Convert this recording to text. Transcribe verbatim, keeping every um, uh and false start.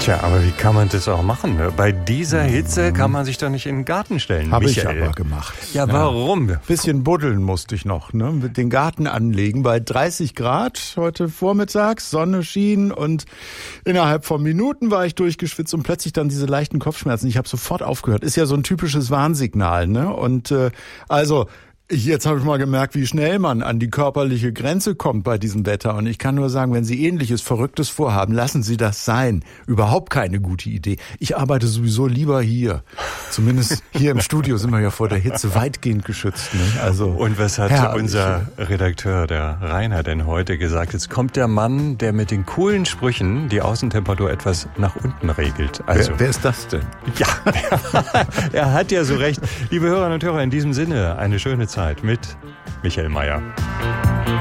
Tja, aber wie kann man das auch machen? Ne? Bei dieser Hitze kann man sich doch nicht in den Garten stellen. Habe ich Michael. aber gemacht. Ja, warum? Ja. Bisschen buddeln musste ich noch, ne? Mit den Garten anlegen bei dreißig Grad heute vormittags, Sonne schien und innerhalb von Minuten war ich durchgeschwitzt und plötzlich dann diese leichten Kopfschmerzen. Ich habe sofort aufgehört. Ist ja so ein typisches Warnsignal, ne? Und äh, also jetzt habe ich mal gemerkt, wie schnell man an die körperliche Grenze kommt bei diesem Wetter. Und ich kann nur sagen, wenn Sie Ähnliches, Verrücktes vorhaben, lassen Sie das sein. Überhaupt keine gute Idee. Ich arbeite sowieso lieber hier. Zumindest hier im Studio sind wir ja vor der Hitze weitgehend geschützt. Ne? Also und was hat herrlich. Unser Redakteur, der Rainer, denn heute gesagt? Jetzt kommt der Mann, der mit den coolen Sprüchen die Außentemperatur etwas nach unten regelt. Also, wer, wer ist das denn? Ja, er hat ja so recht. Liebe Hörerinnen und Hörer, in diesem Sinne eine schöne Zeit mit Michael Mayer.